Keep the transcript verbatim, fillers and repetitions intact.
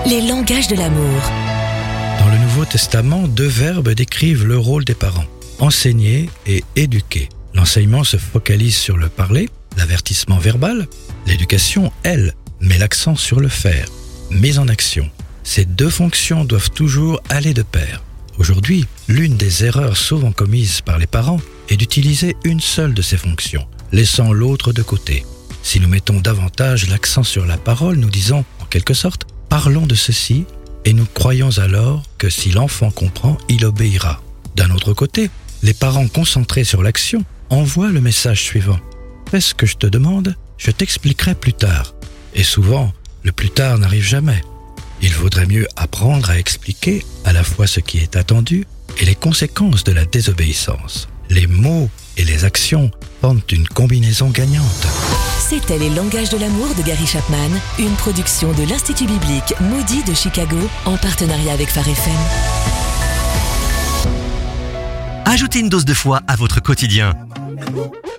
Les langages de l'amour. Dans le Nouveau Testament, deux verbes décrivent le rôle des parents, enseigner et éduquer. L'enseignement se focalise sur le parler, l'avertissement verbal. L'éducation, elle, met l'accent sur le faire, mise en action. Ces deux fonctions doivent toujours aller de pair. Aujourd'hui, l'une des erreurs souvent commises par les parents est d'utiliser une seule de ces fonctions, laissant l'autre de côté. Si nous mettons davantage l'accent sur la parole, nous disons, en quelque sorte, « parlons de ceci » et nous croyons alors que si l'enfant comprend, il obéira. D'un autre côté, les parents concentrés sur l'action envoient le message suivant. « Fais ce que je te demande, je t'expliquerai plus tard. » Et souvent, le plus tard n'arrive jamais. Il vaudrait mieux apprendre à expliquer à la fois ce qui est attendu et les conséquences de la désobéissance. Les mots et les actions forment une combinaison gagnante. C'était Les langages de l'amour de Gary Chapman, une production de l'Institut biblique Moody de Chicago en partenariat avec Phare F M. Ajoutez une dose de foi à votre quotidien.